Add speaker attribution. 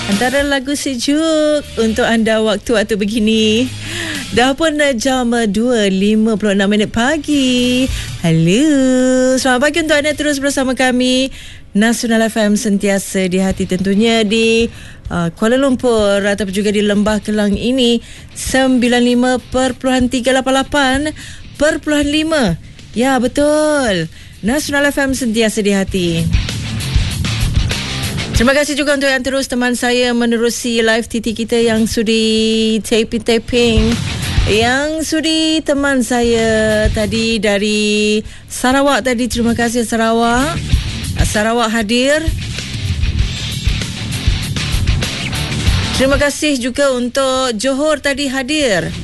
Speaker 1: Antara lagu sejuk untuk anda waktu-waktu begini. Dah pun jam 2.56 pagi. Halo, selamat pagi untuk anda terus bersama kami. Nasional FM sentiasa di hati, tentunya di Kuala Lumpur ataupun juga di Lembah Kelang ini 95.388.5. Ya, betul. Nasional FM sentiasa di hati. Terima kasih juga untuk yang terus teman saya menerusi live TT kita yang sudi taping, yang sudi teman saya tadi dari Sarawak tadi. Terima kasih Sarawak hadir. Terima kasih juga untuk Johor tadi hadir.